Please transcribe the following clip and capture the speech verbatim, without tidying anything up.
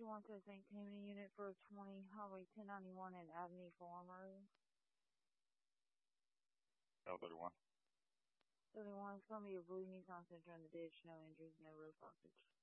you want to Saint Tammany unit for twenty Highway ten ninety-one and Avenue Farm Road? L thirty-one. thirty-one, it's going to be a blue Nissan Sentra in the ditch, no injuries, no road blockage.